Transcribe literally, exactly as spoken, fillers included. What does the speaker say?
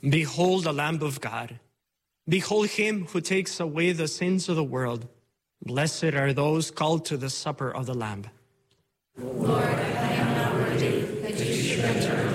Behold the Lamb of God. Behold him who takes away the sins of the world. Blessed are those called to the supper of the Lamb. Lord, I am not worthy that you should enter